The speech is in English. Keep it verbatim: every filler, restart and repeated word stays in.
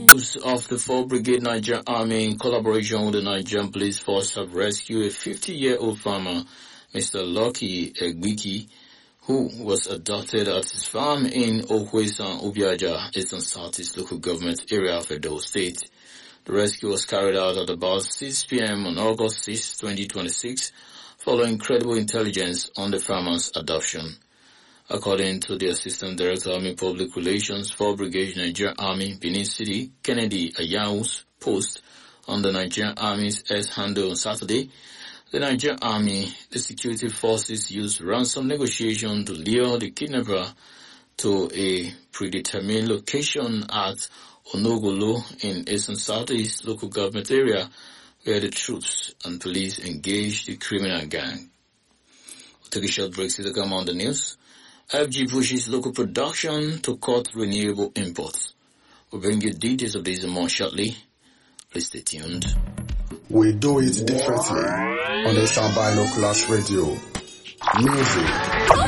Members of the fourth Brigade Nigerian Army, in collaboration with the Nigerian Police Force, have rescued a fifty-year-old farmer, Mister Lucky Egbiki, who was abducted at his farm in Okwesan, Obiaja, Eastern Southeast Local Government Area of Edo State. The rescue was carried out at about six p.m. on August sixth, twenty twenty-six, following credible intelligence on the farmer's adoption. According to the Assistant Director, Army Public Relations, fourth Brigade Nigerian Army, Benin City, Kennedy Ayau's post on the Nigerian Army's S-handle on Saturday, the Nigerian Army, the security forces used ransom negotiation to lure the kidnapper to a predetermined location at Onogolo in Eastern Southeast Local Government Area, where the troops and police engaged the criminal gang. We'll take a short break to come on the news. F G pushes local production to cut renewable imports. We'll bring you details of this and more shortly. Please stay tuned. We do it differently on the Soundbite Local Radio. Music,